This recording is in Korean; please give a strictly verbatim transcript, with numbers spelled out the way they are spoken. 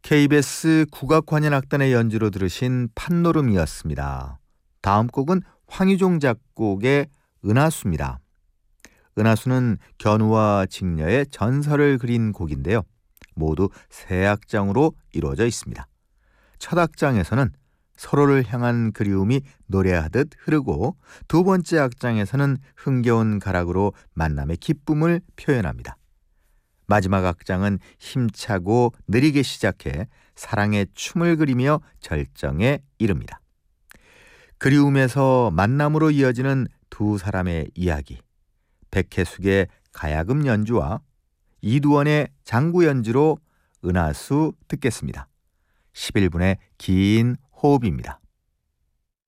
케이비에스 국악관현악단의 연주로 들으신 판노름이었습니다. 다음 곡은 황유종 작곡의 은하수입니다. 은하수는 견우와 직녀의 전설을 그린 곡인데요. 모두 세 악장으로 이루어져 있습니다. 첫 악장에서는 서로를 향한 그리움이 노래하듯 흐르고 두 번째 악장에서는 흥겨운 가락으로 만남의 기쁨을 표현합니다. 마지막 악장은 힘차고 느리게 시작해 사랑의 춤을 그리며 절정에 이릅니다. 그리움에서 만남으로 이어지는 두 사람의 이야기, 백혜숙의 가야금 연주와 이두원의 장구 연주로 은하수 듣겠습니다. 십일 분의 긴 호흡입니다.